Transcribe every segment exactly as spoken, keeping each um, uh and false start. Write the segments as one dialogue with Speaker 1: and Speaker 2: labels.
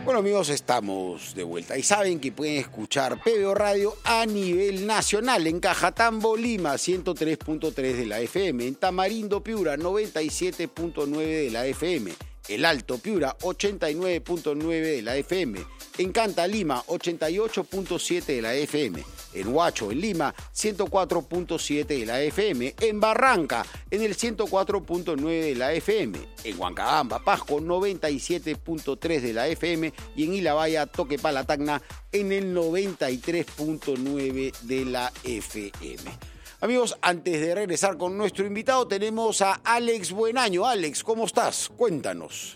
Speaker 1: Bueno, amigos, estamos de vuelta y saben que pueden escuchar P B O Radio a nivel nacional en Cajatambo, Lima, ciento tres punto tres de la F M, en Tamarindo, Piura, noventa y siete punto nueve de la F M, El Alto, Piura, ochenta y nueve punto nueve de la F M, en Canta, Lima, ochenta y ocho punto siete de la F M, en Huacho, en Lima, ciento cuatro punto siete de la F M, en Barranca, en el ciento cuatro punto nueve de la F M, en Huancabamba, Pasco, noventa y siete punto tres de la F M y en Ilabaya, Toquepala, en el noventa y tres punto nueve de la F M. Amigos, antes de regresar con nuestro invitado, tenemos a Alex Buenaño. Alex, ¿cómo estás? Cuéntanos.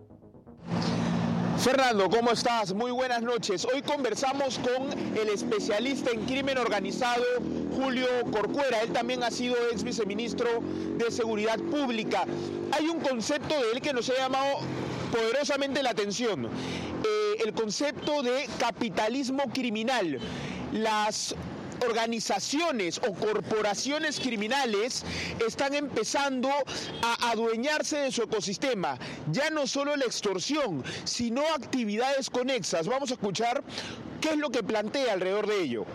Speaker 2: Fernando, ¿cómo estás? Muy buenas noches. Hoy conversamos con el especialista en crimen organizado, Julio Corcuera. Él también ha sido ex viceministro de Seguridad Pública. Hay un concepto de él que nos ha llamado poderosamente la atención. Eh, el concepto de capitalismo criminal. Las organizaciones o corporaciones criminales están empezando a adueñarse de su ecosistema. Ya no solo la extorsión, sino actividades conexas. Vamos a escuchar qué es lo que plantea alrededor de ello.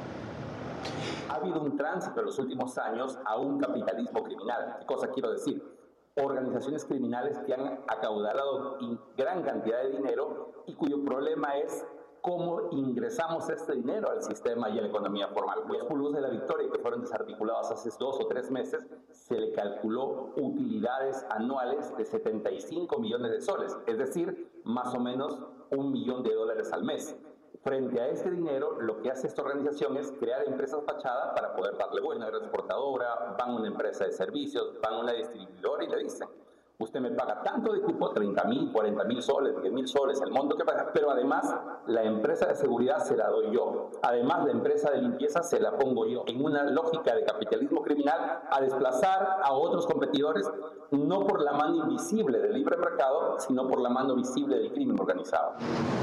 Speaker 3: Ha habido un tránsito en los últimos años a un capitalismo criminal. ¿Qué cosa quiero decir? Organizaciones criminales que han acaudalado gran cantidad de dinero y cuyo problema es cómo ingresamos este dinero al sistema y a la economía formal. Los pulgos de la Victoria, que fueron desarticulados hace dos o tres meses, se le calculó utilidades anuales de setenta y cinco millones de soles, es decir, más o menos un millón de dólares al mes. Frente a este dinero, lo que hace esta organización es crear empresas fachada para poder darle buena transportadora, van a una empresa de servicios, van a una distribuidora y le dicen: usted me paga tanto de cupo, treinta mil, cuarenta mil soles, diez mil soles, el monto que paga, pero además la empresa de seguridad se la doy yo. Además, la empresa de limpieza se la pongo yo. En una lógica de capitalismo criminal, a desplazar a otros competidores, no por la mano invisible del libre mercado, sino por la mano visible del crimen organizado.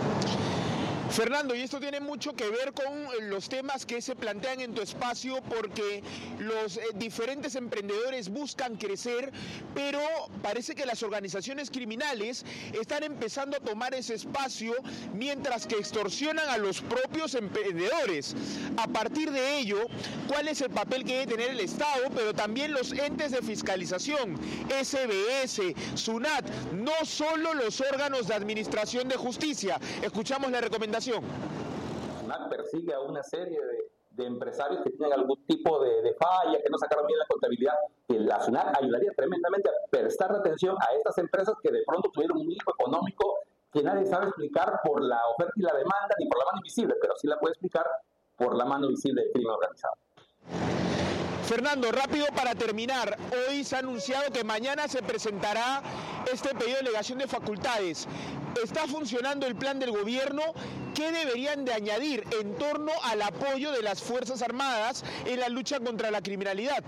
Speaker 2: Fernando, y esto tiene mucho que ver con los temas que se plantean en tu espacio, porque los eh, diferentes emprendedores buscan crecer, pero parece que las organizaciones criminales están empezando a tomar ese espacio, mientras que extorsionan a los propios emprendedores. A partir de ello, ¿cuál es el papel que debe tener el Estado, pero también los entes de fiscalización, S B S, SUNAT, no solo los órganos de administración de justicia? Escuchamos la recomendación.
Speaker 3: SUNAT persigue a una serie de, de empresarios que tienen algún tipo de, de falla, que no sacaron bien la contabilidad. Que la SUNAT ayudaría tremendamente a prestar atención a estas empresas que de pronto tuvieron un hijo económico que nadie sabe explicar por la oferta y la demanda, ni por la mano invisible, pero sí la puede explicar por la mano visible del crimen organizado.
Speaker 2: Fernando, rápido para terminar, hoy se ha anunciado que mañana se presentará este pedido de delegación de facultades. ¿Está funcionando el plan del gobierno? ¿Qué deberían de añadir en torno al apoyo de las Fuerzas Armadas en la lucha contra la criminalidad?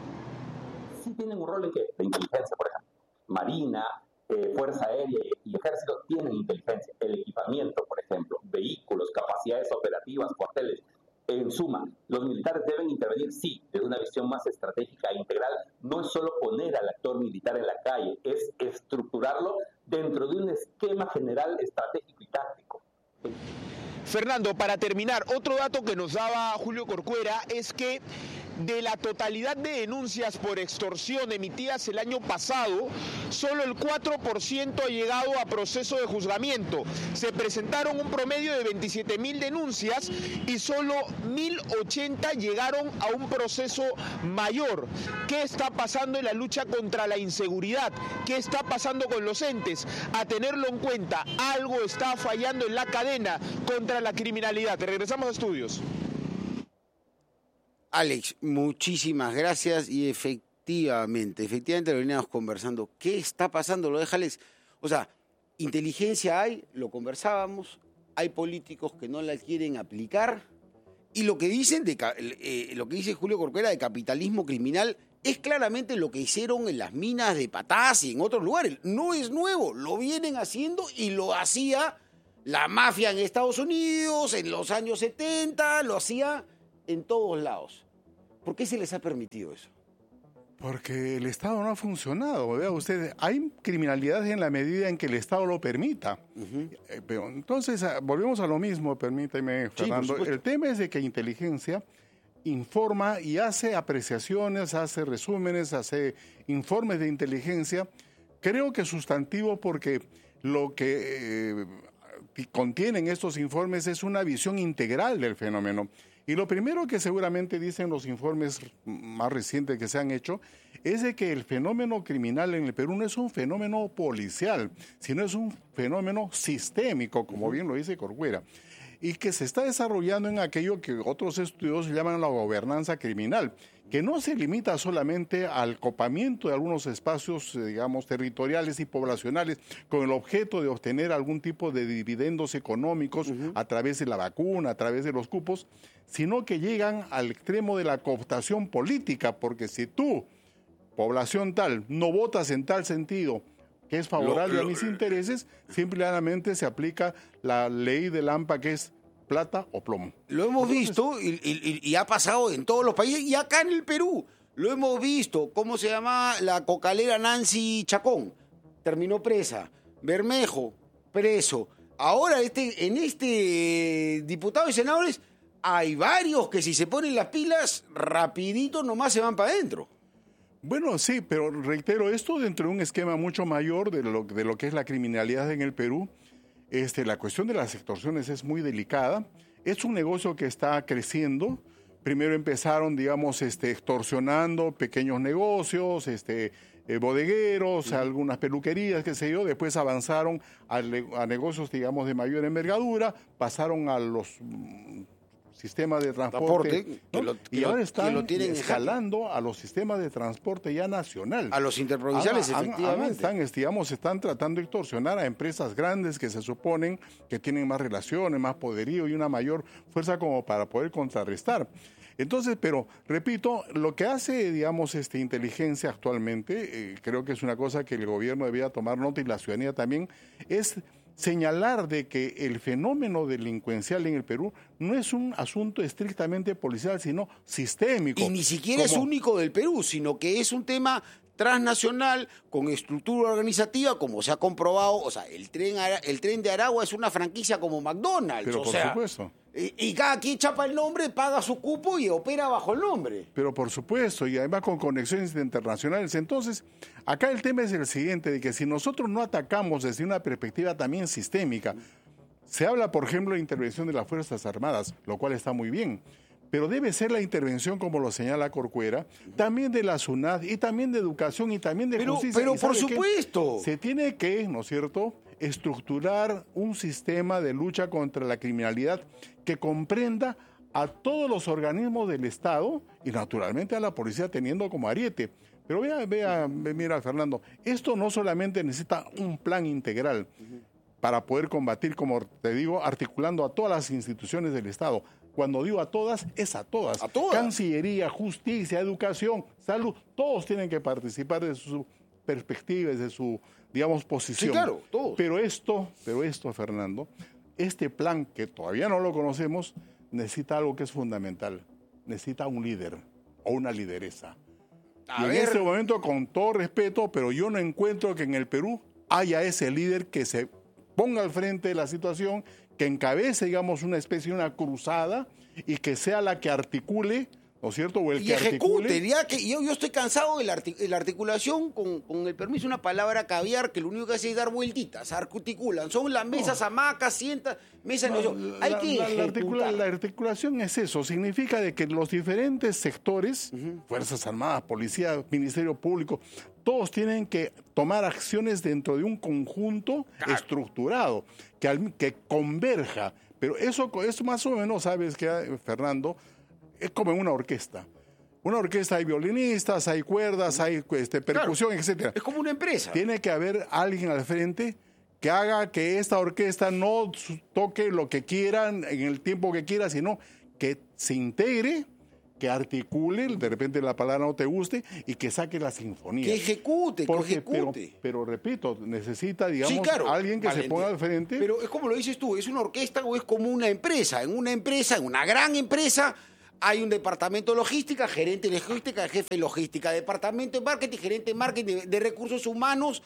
Speaker 3: Sí tienen un rol en que la inteligencia, por ejemplo, Marina, eh, Fuerza Aérea y Ejército tienen inteligencia, el equipamiento, por ejemplo, vehículos, capacidades operativas, cuarteles. En suma, los militares deben intervenir, sí, desde una visión más estratégica e integral. No es solo poner al actor militar en la calle, es estructurarlo dentro de un esquema general estratégico y táctico.
Speaker 2: Fernando, para terminar, otro dato que nos daba Julio Corcuera es que de la totalidad de denuncias por extorsión emitidas el año pasado, solo el cuatro por ciento ha llegado a proceso de juzgamiento. Se presentaron un promedio de veintisiete mil denuncias y solo mil ochenta llegaron a un proceso mayor. ¿Qué está pasando en la lucha contra la inseguridad? ¿Qué está pasando con los entes? A tenerlo en cuenta, algo está fallando en la cadena contra la criminalidad. Regresamos a estudios.
Speaker 1: Alex, muchísimas gracias y efectivamente, efectivamente lo veníamos conversando. ¿Qué está pasando? Lo déjales, o sea, inteligencia hay, lo conversábamos, hay políticos que no la quieren aplicar y lo que dicen, de, eh, lo que dice Julio Corcuera de capitalismo criminal es claramente lo que hicieron en las minas de Patás y en otros lugares. No es nuevo, lo vienen haciendo y lo hacía la mafia en Estados Unidos en los años setenta, lo hacía en todos lados. ¿Por qué se les ha permitido eso?
Speaker 4: Porque el Estado no ha funcionado. Vea usted, hay criminalidad en la medida en que el Estado lo permita. Uh-huh. Eh, pero entonces, volvemos a lo mismo, permíteme, Fernando. Sí, el tema es de que inteligencia informa y hace apreciaciones, hace resúmenes, hace informes de inteligencia. Creo que sustantivo porque lo que eh, contienen estos informes es una visión integral del fenómeno. Y lo primero que seguramente dicen los informes más recientes que se han hecho es de que el fenómeno criminal en el Perú no es un fenómeno policial, sino es un fenómeno sistémico, como bien lo dice Corcuera, y que se está desarrollando en aquello que otros estudios llaman la gobernanza criminal, que no se limita solamente al copamiento de algunos espacios, digamos, territoriales y poblacionales con el objeto de obtener algún tipo de dividendos económicos uh-huh. a través de la vacuna, a través de los cupos, sino que llegan al extremo de la cooptación política, porque si tú, población tal, no votas en tal sentido que es favorable lo, lo, a mis intereses, simplemente se aplica la ley del AMPA, que es plata o plomo.
Speaker 1: Lo hemos Entonces, visto y, y, y ha pasado en todos los países y acá en el Perú. Lo hemos visto. ¿Cómo se llama? La cocalera Nancy Chacón. Terminó presa. Bermejo, preso. Ahora este, en este diputado y senadores hay varios que si se ponen las pilas, rapidito nomás se van para adentro.
Speaker 4: Bueno, sí, pero reitero, esto dentro de un esquema mucho mayor de lo, de lo que es la criminalidad en el Perú. Este, la cuestión de las extorsiones es muy delicada. Es un negocio que está creciendo. Primero empezaron, digamos, este, extorsionando pequeños negocios, este, eh, bodegueros, sí. algunas peluquerías, qué sé yo. Después avanzaron a, a negocios, digamos, de mayor envergadura. Pasaron a los mm, sistemas de transporte. transporte ¿no? que lo, que y ahora están lo escalando a los sistemas de transporte ya nacional.
Speaker 1: A los interprovinciales, ahora, efectivamente.
Speaker 4: Ahora están, digamos, están tratando de extorsionar a empresas grandes que se suponen que tienen más relaciones, más poderío y una mayor fuerza como para poder contrarrestar. Entonces, pero, repito, lo que hace, digamos, este, inteligencia actualmente, eh, creo que es una cosa que el gobierno debía tomar nota y la ciudadanía también, es señalar de que el fenómeno delincuencial en el Perú no es un asunto estrictamente policial, sino sistémico.
Speaker 1: Y ni siquiera como... es único del Perú, sino que es un tema transnacional, con estructura organizativa, como se ha comprobado. O sea, el tren, el tren de Aragua es una franquicia como McDonald's.
Speaker 4: Pero
Speaker 1: o
Speaker 4: por
Speaker 1: sea,
Speaker 4: supuesto.
Speaker 1: Y, y cada quien chapa el nombre, paga su cupo y opera bajo el nombre.
Speaker 4: Pero por supuesto, y además con conexiones internacionales. Entonces, acá el tema es el siguiente, de que si nosotros no atacamos desde una perspectiva también sistémica, se habla, por ejemplo, de intervención de las Fuerzas Armadas, lo cual está muy bien, pero debe ser la intervención, como lo señala Corcuera, también de la SUNAT y también de educación y también de
Speaker 1: pero,
Speaker 4: justicia.
Speaker 1: Pero por supuesto.
Speaker 4: Se tiene que, ¿no es cierto?, estructurar un sistema de lucha contra la criminalidad que comprenda a todos los organismos del Estado y naturalmente a la policía teniendo como ariete. Pero vea, vea, mira, Fernando, esto no solamente necesita un plan integral para poder combatir, como te digo, articulando a todas las instituciones del Estado. Cuando digo a todas, es a todas.
Speaker 1: A todas.
Speaker 4: Cancillería, justicia, educación, salud, todos tienen que participar de su perspectiva, desde su, digamos, posición.
Speaker 1: Sí, claro, todos.
Speaker 4: Pero esto, pero esto, Fernando, este plan que todavía no lo conocemos, necesita algo que es fundamental. Necesita un líder o una lideresa. A y ver. En este momento, con todo respeto, pero yo no encuentro que en el Perú haya ese líder que se ponga al frente de la situación, que encabece, digamos, una especie de una cruzada y que sea la que articule, ¿no es cierto? O el
Speaker 1: y
Speaker 4: que
Speaker 1: ejecute,
Speaker 4: articule.
Speaker 1: Ya que yo, yo estoy cansado de la, artic de la articulación, con, con el permiso de una palabra caviar, que lo único que hace es dar vueltitas, articulan. Son las mesas, no. hamacas, sientas, mesas... No, no, Hay
Speaker 4: la,
Speaker 1: que
Speaker 4: la, la, articula, la articulación es eso, significa de que los diferentes sectores, uh-huh. Fuerzas Armadas, Policía, Ministerio Público, todos tienen que tomar acciones dentro de un conjunto claro. estructurado, que, al, que converja. Pero eso, eso más o menos, ¿sabes qué, Fernando? Es como en una orquesta. Una orquesta hay violinistas, hay cuerdas, hay este, percusión, claro, etcétera.
Speaker 1: Es como una empresa.
Speaker 4: Tiene que haber alguien al frente que haga que esta orquesta no toque lo que quieran en el tiempo que quiera, sino que se integre, que articule, de repente la palabra no te guste, y que saque la sinfonía.
Speaker 1: Que ejecute,
Speaker 4: Porque,
Speaker 1: que ejecute.
Speaker 4: Pero, pero repito, necesita, digamos, sí, claro, alguien que vale, se ponga al frente.
Speaker 1: Pero es como lo dices tú, ¿es una orquesta o es como una empresa? En una empresa, en una gran empresa, hay un departamento de logística, gerente de logística, jefe de logística, departamento de marketing, gerente de marketing, de, de recursos humanos,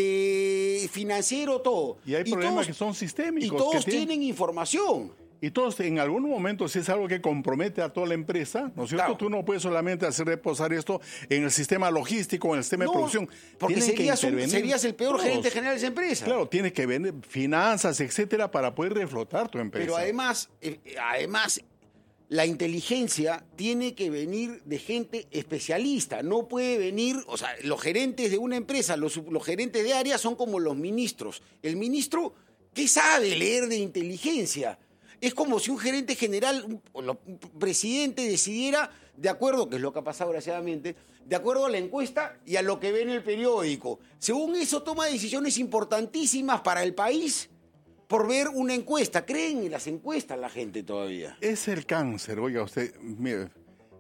Speaker 1: de financiero, todo.
Speaker 4: Y hay
Speaker 1: y
Speaker 4: problemas
Speaker 1: todos,
Speaker 4: que son sistémicos.
Speaker 1: Y todos
Speaker 4: que
Speaker 1: tienen, tienen información.
Speaker 4: Y todos, en algún momento, si es algo que compromete a toda la empresa, ¿no es cierto?
Speaker 1: Claro.
Speaker 4: Tú no puedes solamente hacer reposar esto en el sistema logístico, en el sistema
Speaker 1: no,
Speaker 4: de producción.
Speaker 1: Porque
Speaker 4: Tienen
Speaker 1: serías,
Speaker 4: que
Speaker 1: un, serías el peor
Speaker 4: todos.
Speaker 1: gerente general de esa empresa.
Speaker 4: Claro, tienes que ver finanzas, etcétera, para poder reflotar tu empresa.
Speaker 1: Pero además, eh, además, la inteligencia tiene que venir de gente especialista. No puede venir, o sea, los gerentes de una empresa, los, los gerentes de área son como los ministros. El ministro, ¿qué sabe leer de inteligencia? Es como si un gerente general, un, un presidente decidiera, de acuerdo, que es lo que ha pasado desgraciadamente, de acuerdo a la encuesta y a lo que ve en el periódico. Según eso, toma decisiones importantísimas para el país por ver una encuesta. ¿Creen en las encuestas la gente todavía?
Speaker 4: Es el cáncer, oiga usted, mire,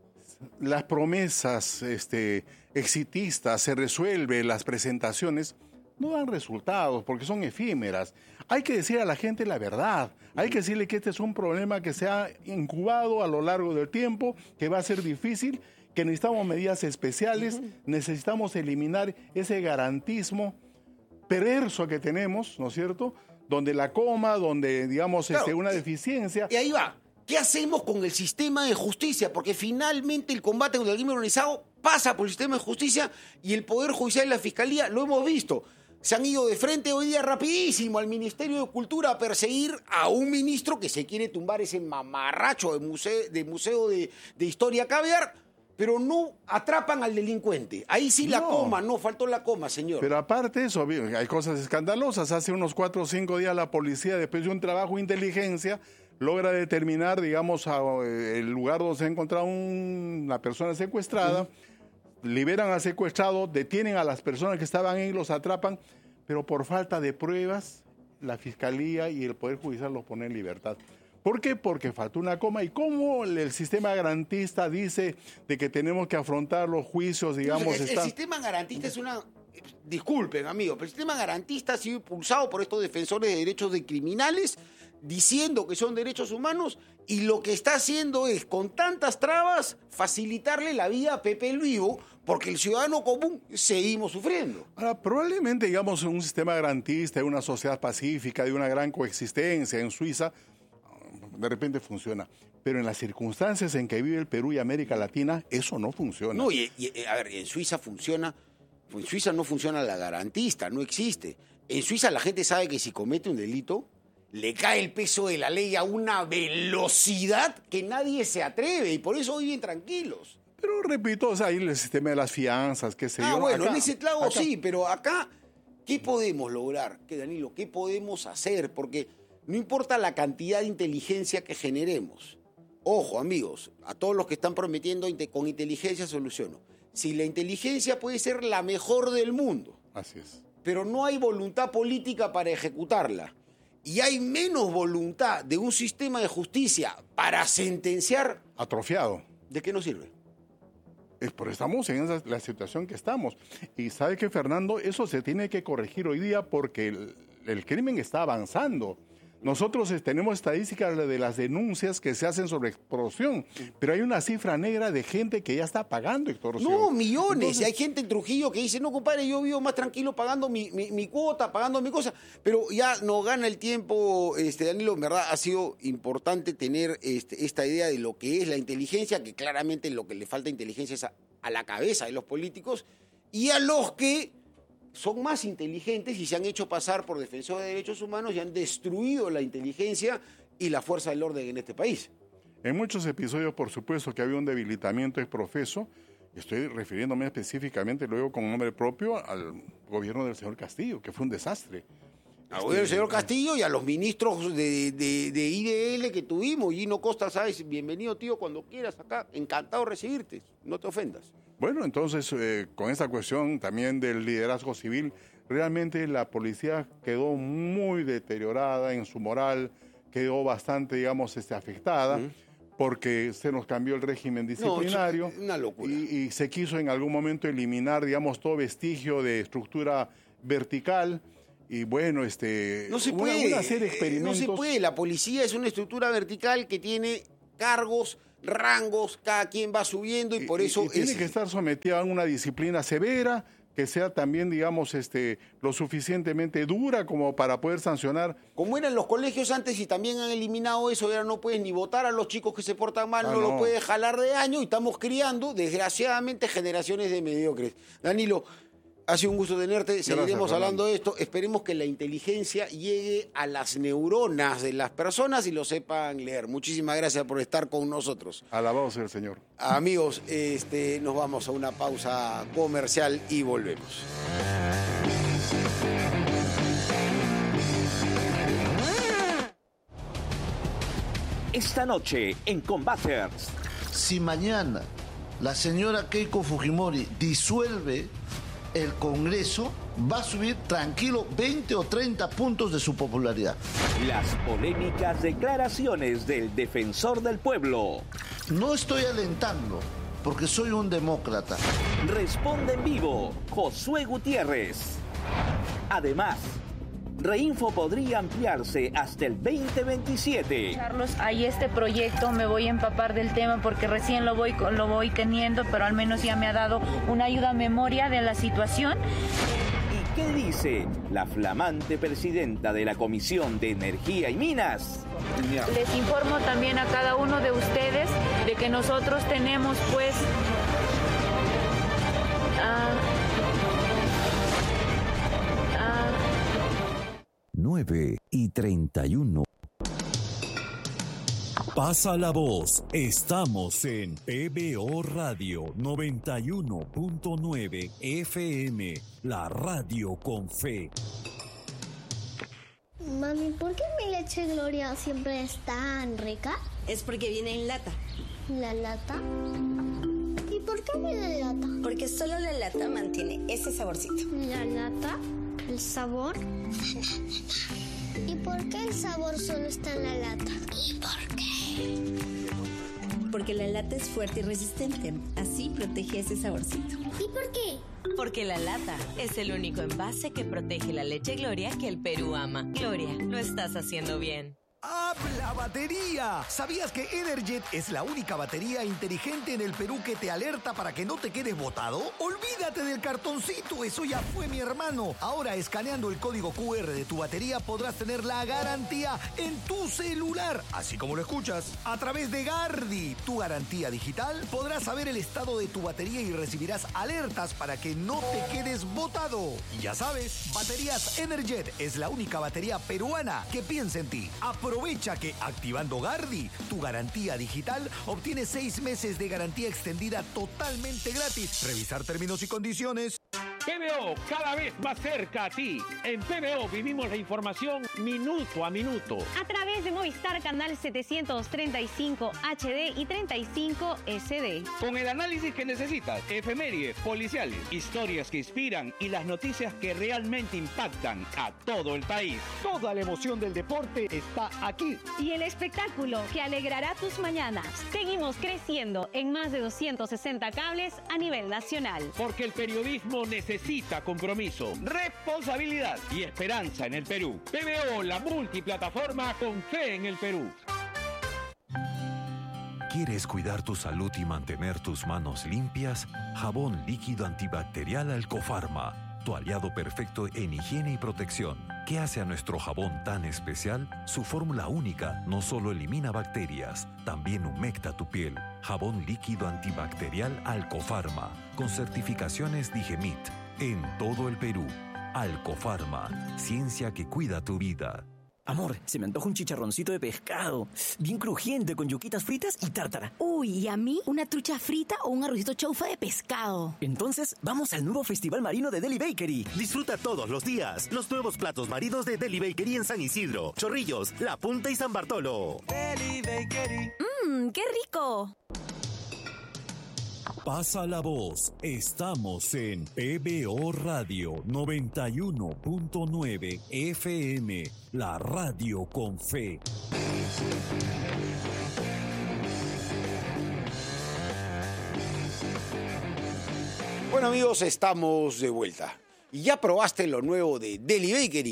Speaker 4: las promesas este, exitistas, se resuelven las presentaciones, no dan resultados porque son efímeras. Hay que decir a la gente la verdad. Hay que decirle que este es un problema que se ha incubado a lo largo del tiempo, que va a ser difícil, que necesitamos medidas especiales, uh-huh. necesitamos eliminar ese garantismo perverso que tenemos, ¿no es cierto? Donde la coma, donde, digamos, claro, este, una deficiencia.
Speaker 1: Y ahí va. ¿Qué hacemos con el sistema de justicia? Porque finalmente el combate contra el crimen organizado pasa por el sistema de justicia y el Poder Judicial y la Fiscalía, lo hemos visto. Se han ido de frente hoy día rapidísimo al Ministerio de Cultura a perseguir a un ministro que se quiere tumbar ese mamarracho de museo de, museo de, de Historia Caviar, pero no atrapan al delincuente. Ahí sí la no. coma, no, faltó la coma, señor.
Speaker 4: Pero aparte de eso, hay cosas escandalosas. Hace unos cuatro o cinco días la policía, después de un trabajo de inteligencia, logra determinar, digamos, a, el lugar donde se ha encontrado un, una persona secuestrada, uh-huh. liberan al secuestrado, detienen a las personas que estaban ahí, los atrapan, pero por falta de pruebas, la Fiscalía y el Poder Judicial los ponen en libertad. ¿Por qué? Porque faltó una coma. ¿Y cómo el sistema garantista dice de que tenemos que afrontar los juicios, digamos?
Speaker 1: El,
Speaker 4: está...
Speaker 1: el sistema garantista es una... Disculpen, amigo, pero el sistema garantista ha sido impulsado por estos defensores de derechos de criminales, diciendo que son derechos humanos, y lo que está haciendo es, con tantas trabas, facilitarle la vida a Pepe el Vivo, porque el ciudadano común seguimos sufriendo.
Speaker 4: Ahora, probablemente, digamos, un sistema garantista, de una sociedad pacífica, de una gran coexistencia en Suiza, de repente funciona. Pero en las circunstancias en que vive el Perú y América Latina, eso no funciona.
Speaker 1: No, y, y a ver, en Suiza funciona, en Suiza no funciona la garantista, no existe. En Suiza la gente sabe que si comete un delito, le cae el peso de la ley a una velocidad que nadie se atreve, y por eso viven tranquilos.
Speaker 4: Pero repito, o sea, ahí el sistema de las fianzas, qué sé
Speaker 1: ah,
Speaker 4: yo.
Speaker 1: Ah, bueno,
Speaker 4: acá,
Speaker 1: en ese lado
Speaker 4: acá.
Speaker 1: sí, pero acá, ¿qué podemos lograr? ¿Qué, Danilo? ¿Qué podemos hacer? Porque no importa la cantidad de inteligencia que generemos. Ojo, amigos, a todos los que están prometiendo con inteligencia soluciono. Si la inteligencia puede ser la mejor del mundo,
Speaker 4: así es,
Speaker 1: pero no hay voluntad política para ejecutarla, y hay menos voluntad de un sistema de justicia para sentenciar...
Speaker 4: Atrofiado.
Speaker 1: ¿De qué nos sirve?
Speaker 4: Es por estamos en esa, la situación que estamos. Y sabe que, Fernando, eso se tiene que corregir hoy día porque el, el crimen está avanzando. Nosotros tenemos estadísticas de las denuncias que se hacen sobre extorsión, pero hay una cifra negra de gente que ya está pagando extorsión.
Speaker 1: No, millones.
Speaker 4: Entonces,
Speaker 1: y hay gente en Trujillo que dice, no, compadre, yo vivo más tranquilo pagando mi, mi, mi cuota, pagando mi cosa. Pero ya no gana el tiempo, este, Danilo. En verdad ha sido importante tener este, esta idea de lo que es la inteligencia, que claramente lo que le falta inteligencia es a, a la cabeza de los políticos y a los que son más inteligentes y se han hecho pasar por defensores de derechos humanos y han destruido la inteligencia y la fuerza del orden en este país.
Speaker 4: En muchos episodios, por supuesto, que había un debilitamiento exprofeso. Estoy refiriéndome específicamente, luego con nombre propio, al gobierno del señor Castillo, que fue un desastre.
Speaker 1: Al gobierno del señor Castillo y a los ministros de, de, de I D L que tuvimos. Gino Costa, sabes, bienvenido, tío, cuando quieras acá. Encantado de recibirte, no te ofendas.
Speaker 4: Bueno, entonces, eh, con esta cuestión también del liderazgo civil, realmente la policía quedó muy deteriorada en su moral, quedó bastante, digamos, este, afectada, uh-huh. porque se nos cambió el régimen disciplinario.
Speaker 1: No, una locura.
Speaker 4: Y, y se quiso en algún momento eliminar, digamos, todo vestigio de estructura vertical. Y bueno, este,
Speaker 1: no se
Speaker 4: una,
Speaker 1: puede,
Speaker 4: una serie de experimentos.
Speaker 1: No se puede, la policía es una estructura vertical que tiene cargos rangos, cada quien va subiendo y, y por eso...
Speaker 4: Y, y tiene
Speaker 1: es...
Speaker 4: que estar sometida a una disciplina severa, que sea también, digamos, este, lo suficientemente dura como para poder sancionar.
Speaker 1: Como eran los colegios antes y también han eliminado eso, ahora no puedes ni votar a los chicos que se portan mal, ah, no, no los puedes jalar de año y estamos criando, desgraciadamente, generaciones de mediocres. Danilo, ha sido un gusto tenerte, seguiremos hablando de esto. Esperemos que la inteligencia llegue a las neuronas de las personas y lo sepan leer. Muchísimas gracias por estar con nosotros.
Speaker 4: Alabado sea el Señor.
Speaker 1: Amigos, este, nos vamos a una pausa comercial y volvemos.
Speaker 5: Esta noche en Combaters.
Speaker 6: Si mañana la señora Keiko Fujimori disuelve el Congreso, va a subir tranquilo veinte o treinta puntos de su popularidad.
Speaker 5: Las polémicas declaraciones del defensor del pueblo.
Speaker 6: No estoy alentando, porque soy un demócrata.
Speaker 5: Responde en vivo Josué Gutiérrez. Además, Reinfo podría ampliarse hasta el veinte veintisiete.
Speaker 7: Carlos, hay este proyecto, me voy a empapar del tema porque recién lo voy, lo voy teniendo, pero al menos ya me ha dado una ayuda a memoria de la situación.
Speaker 5: ¿Y qué dice la flamante presidenta de la Comisión de Energía y Minas?
Speaker 7: Les informo también a cada uno de ustedes de que nosotros tenemos pues... Uh,
Speaker 8: nueve y treinta y uno. Pasa la voz. Estamos en P B O Radio noventa y uno punto nueve F M, la radio con fe.
Speaker 9: Mami, ¿por qué mi leche Gloria siempre es tan rica?
Speaker 10: Es porque viene en lata.
Speaker 9: ¿La lata? ¿Y por qué viene en lata?
Speaker 10: Porque solo la lata mantiene ese saborcito.
Speaker 9: ¿La lata? ¿El sabor? ¿Y por qué el sabor solo está en la lata? ¿Y por qué?
Speaker 10: Porque la lata es fuerte y resistente. Así protege ese saborcito.
Speaker 9: ¿Y por qué?
Speaker 11: Porque la lata es el único envase que protege la leche Gloria que el Perú ama. Gloria, lo estás haciendo bien.
Speaker 12: ¡Habla batería! ¿Sabías que Energet es la única batería inteligente en el Perú que te alerta para que no te quedes botado? ¡Olvídate del cartoncito! Eso ya fue, mi hermano. Ahora, escaneando el código Q R de tu batería, podrás tener la garantía en tu celular. Así como lo escuchas. A través de Gardi, tu garantía digital, podrás saber el estado de tu batería y recibirás alertas para que no te quedes botado. Y ya sabes, Baterías Energet es la única batería peruana que piensa en ti. Aprovecha que activando Gardi, tu garantía digital, obtienes seis meses de garantía extendida totalmente gratis. Revisar términos y condiciones.
Speaker 13: P B O, cada vez más cerca a ti. En P B O vivimos la información minuto a minuto.
Speaker 14: A través de Movistar Canal setecientos treinta y cinco H D y treinta y cinco S D.
Speaker 13: Con el análisis que necesitas, efemérides, policiales, historias que inspiran y las noticias que realmente impactan a todo el país. Toda la emoción del deporte está aquí.
Speaker 14: Y el espectáculo que alegrará tus mañanas. Seguimos creciendo en más de doscientos sesenta cables a nivel nacional.
Speaker 13: Porque el periodismo necesita compromiso, responsabilidad y esperanza en el Perú. P B O, la multiplataforma con fe en el Perú.
Speaker 8: ¿Quieres cuidar tu salud y mantener tus manos limpias? Jabón líquido antibacterial Alcofarma, tu aliado perfecto en higiene y protección. ¿Qué hace a nuestro jabón tan especial? Su fórmula única no solo elimina bacterias, también humecta tu piel. Jabón líquido antibacterial Alcofarma, con certificaciones Digemit, en todo el Perú. Alcofarma, ciencia que cuida tu vida.
Speaker 15: Amor, se me antoja un chicharroncito de pescado, bien crujiente, con yuquitas fritas y tártara.
Speaker 16: Uy, ¿y a mí? ¿Una trucha frita o un arrocito chaufa de pescado?
Speaker 15: Entonces, vamos al nuevo Festival Marino de Deli Bakery.
Speaker 17: Disfruta todos los días los nuevos platos marinos de Deli Bakery en San Isidro, Chorrillos, La Punta y San Bartolo.
Speaker 16: Deli Bakery. Mmm, ¡qué rico!
Speaker 8: Pasa la voz. Estamos en P B O Radio noventa y uno punto nueve F M, la radio con fe.
Speaker 1: Bueno, amigos, estamos de vuelta. ¿Y ya probaste lo nuevo de Deli Bakery?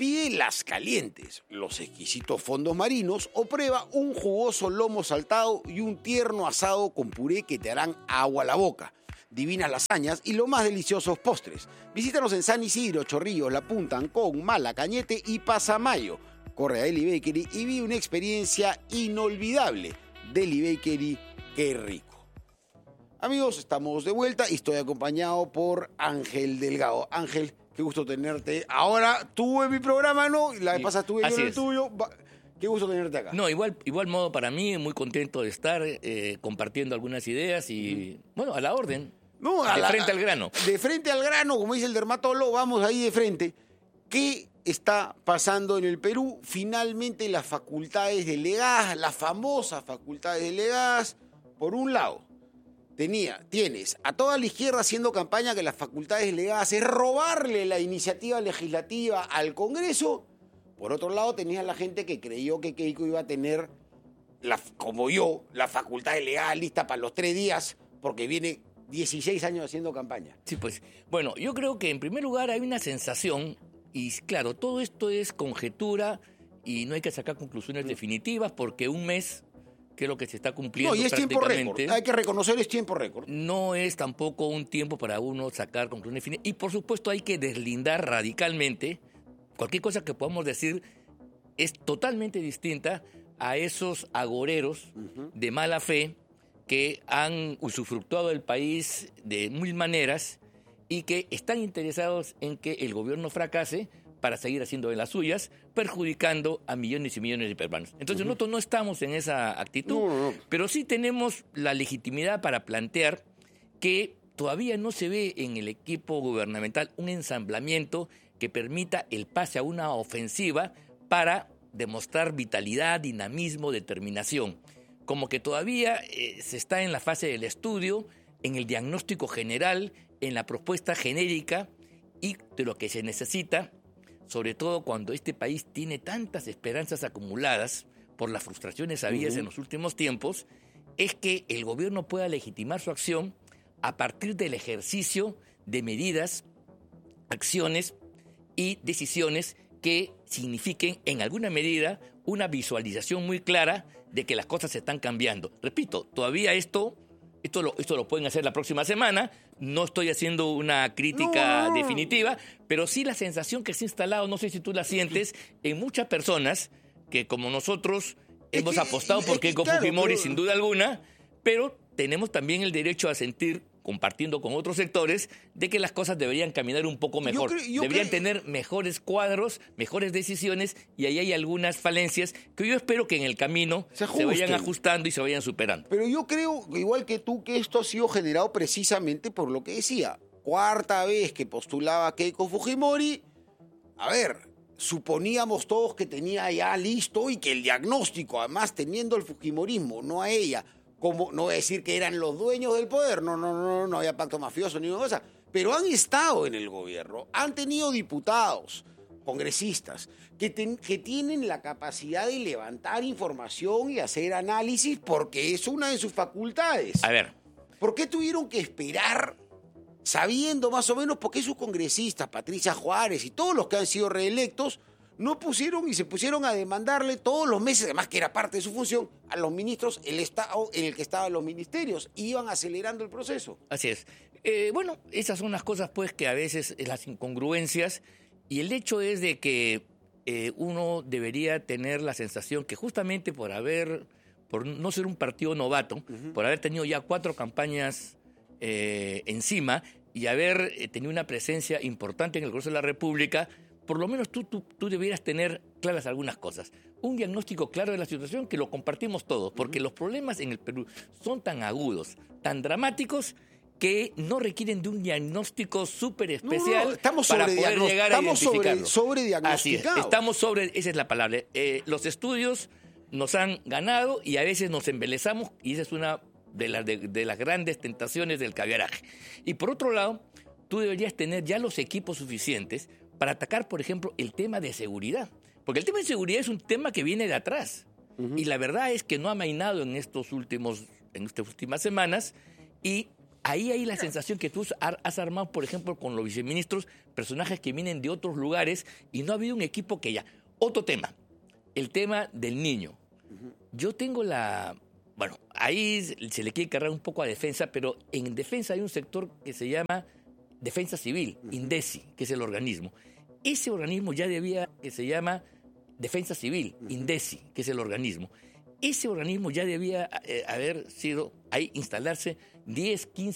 Speaker 1: Pide las calientes, los exquisitos fondos marinos o prueba un jugoso lomo saltado y un tierno asado con puré que te harán agua a la boca. Divinas lasañas y los más deliciosos postres. Visítanos en San Isidro, Chorrillos, La Punta, Ancón, Mala, Cañete y Pasamayo. Corre a Deli Bakery y vive una experiencia inolvidable. Deli Bakery, qué rico. Amigos, estamos de vuelta y estoy acompañado por Ángel Delgado. Ángel, qué gusto tenerte. Ahora tú en mi programa, ¿no? La vez
Speaker 18: Sí,
Speaker 1: pasada estuve yo
Speaker 18: así
Speaker 1: en el
Speaker 18: es.
Speaker 1: tuyo. Qué gusto tenerte acá.
Speaker 18: No, igual, igual modo para mí, muy contento de estar eh, compartiendo algunas ideas y, bueno, a la orden.
Speaker 1: No, a
Speaker 18: de
Speaker 1: la-
Speaker 18: frente al grano.
Speaker 1: De frente al grano, como dice el dermatólogo, vamos ahí de frente. ¿Qué está pasando en el Perú? Finalmente las facultades delegadas, las famosas facultades delegadas, por un lado, tenía, tienes a toda la izquierda haciendo campaña que las facultades delegadas es robarle la iniciativa legislativa al Congreso. Por otro lado, tenías la gente que creyó que Keiko iba a tener, la, como yo, la facultad delegada lista para los tres días, porque viene dieciséis años haciendo campaña.
Speaker 18: Sí, pues, bueno, yo creo que en primer lugar hay una sensación, y claro, todo esto es conjetura y no hay que sacar conclusiones definitivas porque un mes, que es lo que se está cumpliendo
Speaker 1: No, y es tiempo
Speaker 18: prácticamente,
Speaker 1: récord. Hay que reconocer, es tiempo récord.
Speaker 18: no es tampoco un tiempo para uno sacar conclusiones definitivas. Y por supuesto hay que deslindar radicalmente cualquier cosa que podamos decir es totalmente distinta a esos agoreros de mala fe que han usufructuado el país de mil maneras y que están interesados en que el gobierno fracase para seguir haciendo de las suyas, perjudicando a millones y millones de peruanos. Entonces nosotros no estamos en esa actitud,
Speaker 1: No, no, no.
Speaker 18: pero sí tenemos la legitimidad para plantear que todavía no se ve en el equipo gubernamental un ensamblamiento que permita el pase a una ofensiva para demostrar vitalidad, dinamismo, determinación. Como que todavía eh, se está en la fase del estudio, en el diagnóstico general, en la propuesta genérica y de lo que se necesita, sobre todo cuando este país tiene tantas esperanzas acumuladas por las frustraciones habidas
Speaker 1: Ujú.
Speaker 18: en los últimos tiempos, es que el gobierno pueda legitimar su acción a partir del ejercicio de medidas, acciones y decisiones que signifiquen en alguna medida una visualización muy clara de que las cosas se están cambiando. Repito, todavía esto, esto, lo, esto lo pueden hacer la próxima semana, no estoy haciendo una crítica
Speaker 1: No, no.
Speaker 18: definitiva, pero sí la sensación que se ha instalado, no sé si tú la sientes, en muchas personas que como nosotros hemos
Speaker 1: que-
Speaker 18: apostado
Speaker 1: es
Speaker 18: por
Speaker 1: que,
Speaker 18: Keiko
Speaker 1: claro,
Speaker 18: Fujimori
Speaker 1: pero-
Speaker 18: sin duda alguna, pero tenemos también el derecho a sentir, compartiendo con otros sectores, de que las cosas deberían caminar un poco mejor.
Speaker 1: creo- yo
Speaker 18: deberían
Speaker 1: creo-
Speaker 18: tener mejores cuadros, mejores decisiones, y ahí hay algunas falencias que yo espero que en el camino
Speaker 1: Se
Speaker 18: se, vayan
Speaker 1: ajusten.
Speaker 18: ajustando y se vayan superando.
Speaker 1: Pero yo creo, igual que tú, que esto ha sido generado precisamente por lo que decía. Cuarta vez que postulaba Keiko Fujimori, a ver, suponíamos todos que tenía ya listo y que el diagnóstico, además teniendo el Fujimorismo, no a ella, como, no voy a decir que eran los dueños del poder, no, no, no, no había pacto mafioso ni una cosa, pero han estado en el gobierno, han tenido diputados, congresistas, que, ten- que tienen la capacidad de levantar información y hacer análisis porque es una de sus facultades.
Speaker 18: A ver,
Speaker 1: ¿Por qué tuvieron que esperar, sabiendo más o menos por qué sus congresistas, Patricia Juárez y todos los que han sido reelectos, no pusieron y se pusieron a demandarle todos los meses, además que era parte de su función, a los ministros, el estado en el que estaban los ministerios, y iban acelerando el proceso?
Speaker 18: así es. Eh, bueno, esas son las cosas pues que a veces eh, las incongruencias, y el hecho es de que eh, uno debería tener la sensación que justamente por haber, por no ser un partido novato, por haber tenido ya cuatro campañas eh, encima y haber eh, tenido una presencia importante en el Congreso de la República, por lo menos tú, tú, tú debieras tener claras algunas cosas. Un diagnóstico claro de la situación que lo compartimos todos, porque los problemas en el Perú son tan agudos, tan dramáticos, que no requieren de un diagnóstico súper especial
Speaker 1: No, no, estamos
Speaker 18: para
Speaker 1: sobre
Speaker 18: poder
Speaker 1: diagnos-
Speaker 18: llegar a
Speaker 1: estamos sobre-
Speaker 18: identificarlo.
Speaker 1: sobrediagnosticados.
Speaker 18: Así es, estamos sobre, esa es la palabra. Eh, los estudios nos han ganado y a veces nos embelezamos, y esa es una de las, de, de las grandes tentaciones del caviaraje. Y por otro lado, tú deberías tener ya los equipos suficientes para atacar, por ejemplo, el tema de seguridad. Porque el tema de seguridad es un tema que viene de atrás. Uh-huh. Y la verdad es que no ha mainado en, estos últimos, en estas últimas semanas, y ahí hay la sensación que tú has armado, por ejemplo, con los viceministros, personajes que vienen de otros lugares y no ha habido un equipo que ya... Otro tema, el tema del niño. Yo tengo la... Bueno, ahí se le quiere cargar un poco a defensa, pero en defensa hay un sector que se llama Defensa Civil, INDECI, que es el organismo. Ese organismo ya debía, que se llama Defensa Civil, INDECI, que es el organismo. Ese organismo ya debía eh, haber sido, ahí instalarse diez, quince